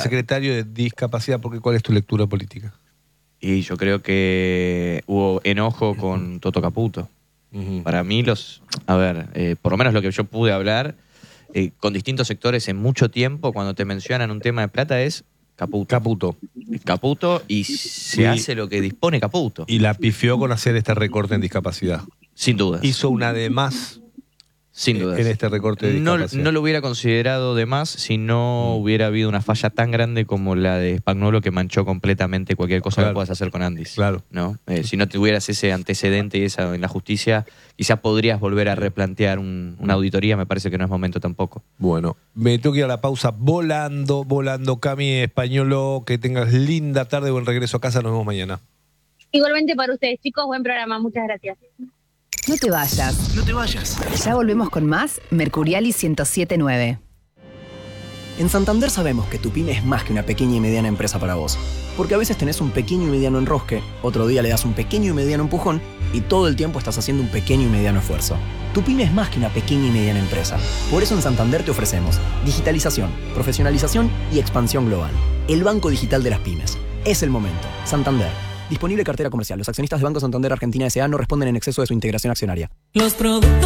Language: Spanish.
secretario de Discapacidad, porque ¿cuál es tu lectura política? Y yo creo que hubo enojo con Toto Caputo. Para mí por lo menos lo que yo pude hablar con distintos sectores en mucho tiempo, cuando te mencionan un tema de plata es Caputo y se hace lo que dispone Caputo. Y la pifió con hacer este recorte en discapacidad. Sin dudas. Hizo una de más. Sin dudas. En este recorte de discapacidad. No lo hubiera considerado de más si no hubiera habido una falla tan grande como la de Spagnuolo, que manchó completamente cualquier cosa que puedas hacer con Andis. Claro. ¿No? Si no tuvieras ese antecedente y esa en la justicia, quizás podrías volver a replantear una auditoría. Me parece que no es momento tampoco. Bueno, me tengo que ir a la pausa volando. Cami, Españolo, que tengas linda tarde, buen regreso a casa, nos vemos mañana. Igualmente para ustedes, chicos, buen programa, muchas gracias. No te vayas. No te vayas. Ya volvemos con más Mercuriali 107.9. En Santander sabemos que tu pyme es más que una pequeña y mediana empresa para vos. Porque a veces tenés un pequeño y mediano enrosque, otro día le das un pequeño y mediano empujón y todo el tiempo estás haciendo un pequeño y mediano esfuerzo. Tu pyme es más que una pequeña y mediana empresa. Por eso en Santander te ofrecemos digitalización, profesionalización y expansión global. El banco digital de las pymes. Es el momento. Santander. Disponible cartera comercial. Los accionistas de Banco Santander Argentina S.A. no responden en exceso de su integración accionaria.